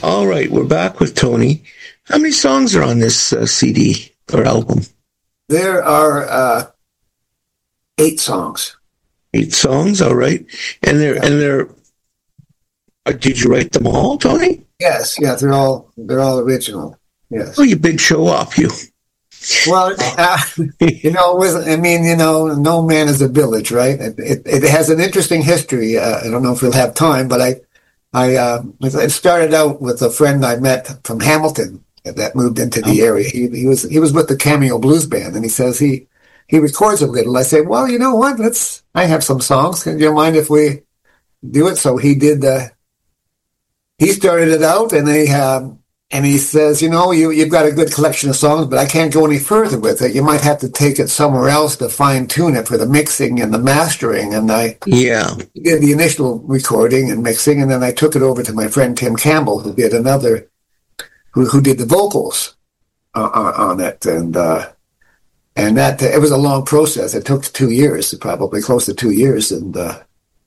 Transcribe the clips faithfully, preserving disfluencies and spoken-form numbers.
all right, we're back with Tony. How many songs are on this uh, C D or album? There are uh, eight songs. Eight songs, all right. And they're, yeah. and they're, uh, did you write them all, Tony? Yes, yeah, they're all, they're all original. Yes. Oh, you big show off, you. Well, uh, you know, with, I mean, you know, no man is a village, right? It, it, it has an interesting history. Uh, I don't know if we'll have time, but I, I, uh, it started out with a friend I met from Hamilton that moved into the area. He, he was, he was with the Cameo Blues Band, and he says he, he records a little. I say, well, you know what? Let's, I have some songs. Can you mind if we do it? So he did, uh, he started it out, and they, um, and he says, you know, you, you've got a good collection of songs, but I can't go any further with it. You might have to take it somewhere else to fine tune it for the mixing and the mastering. And I yeah. did the initial recording and mixing, and then I took it over to my friend Tim Campbell, who did another, who, who did the vocals uh, on it. And, uh, and that, it was a long process. It took two years, probably close to two years and, uh,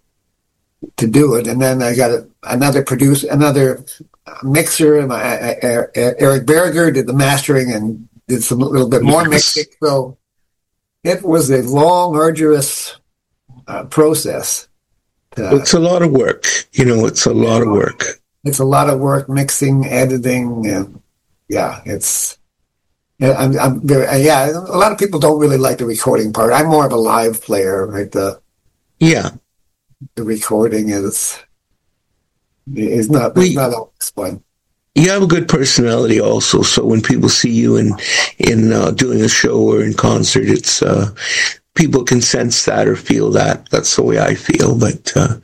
to do it. And then I got a, another producer, another mixer, and I, I, Eric Berger did the mastering and did some little bit more mixing. So it was a long, arduous uh, process. Uh, it's a lot of work. You know, it's a lot of work. It's a lot of work, mixing, editing, and yeah, it's, I'm, I'm very, yeah, a lot of people don't really like the recording part. I'm more of a live player, right? The, yeah. The recording is, is not, we, not always fun. You have a good personality also, so when people see you in, in, uh, doing a show or in concert, it's, uh, people can sense that or feel that. That's the way I feel. But, uh,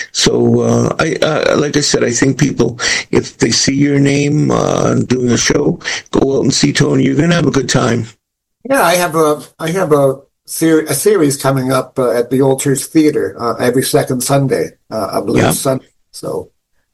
so, uh, I, uh, like I said, I think people, if they see your name, uh, doing a show, go out and see Tony. You're going to have a good time. Yeah, I have a, I have a, ser- a series coming up uh, at the Old Church Theater, uh, every second Sunday, uh, I believe yeah. Sunday. So,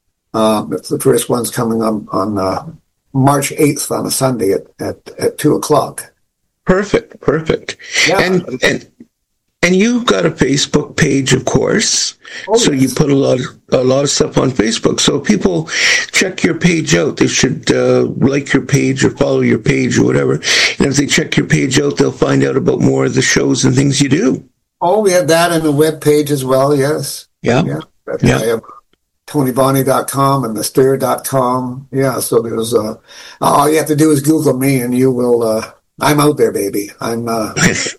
um, it's the first one's coming on, on, uh, March eighth on a Sunday at, at, at two o'clock. Perfect, perfect. Yeah. And and and you've got a Facebook page, of course. Oh, so yes. You put a lot of, a lot of stuff on Facebook. So if people check your page out, they should uh, like your page or follow your page or whatever. And if they check your page out, they'll find out about more of the shows and things you do. Oh, we have that on the web page as well. Yes. Yeah. Yeah. yeah. I have Tony Bonney dot com and the stir dot com. Yeah. So there's uh, all you have to do is Google me, and you will. Uh, I'm out there, baby. I'm. Uh...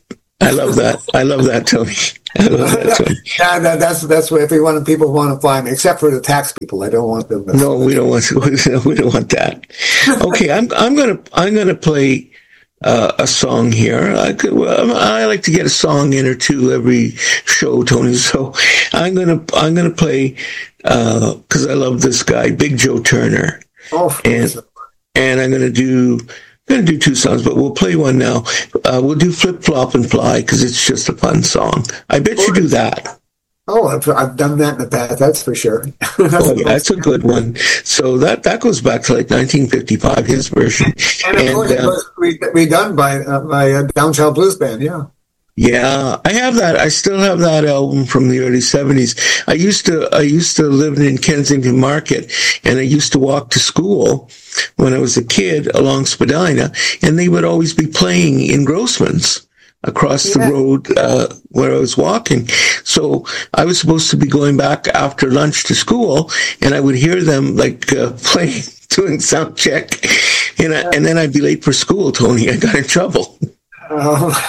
I love that. I love that, Tony. I love that, Tony. Yeah, that, that's that's what everyone people want to find me, except for the tax people. I don't want them. To... No, we don't want. To, we don't want that. Okay, I'm. I'm gonna. I'm gonna play uh, a song here. I could. Well, I like to get a song in or two every show, Tony. So I'm gonna. I'm gonna play because uh, I love this guy, Big Joe Turner. Oh, and and I'm gonna do. I'm going to do two songs, but we'll play one now. Uh, we'll do Flip, Flop, and Fly, because it's just a fun song. I bet you do that. Oh, I've, I've done that in the past, that's for sure. that's, oh, yeah, that's a good one. So that, that goes back to like nineteen fifty-five, his version. And, and of course, uh, it was redone by, uh, by a Downtown Blues Band, yeah. Yeah, I have that. I still have that album from the early seventies. I used to, I used to live in Kensington Market, and I used to walk to school when I was a kid along Spadina, and they would always be playing in Grossman's across yeah. the road, uh, where I was walking. So I was supposed to be going back after lunch to school, and I would hear them like, uh, playing, doing sound check, and, I, and then I'd be late for school, Tony. I got in trouble. Oh.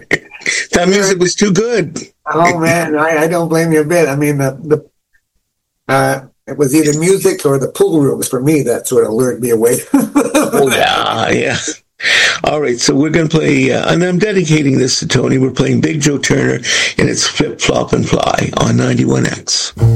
That music was too good. Oh man, I, I don't blame you a bit. I mean, the, the uh, it was either music or the pool rooms for me that sort of lured me away. Oh yeah, yeah. All right, so we're going to play, uh, and I'm dedicating this to Tony. We're playing Big Joe Turner, and it's Flip, Flop, and Fly on ninety-one X.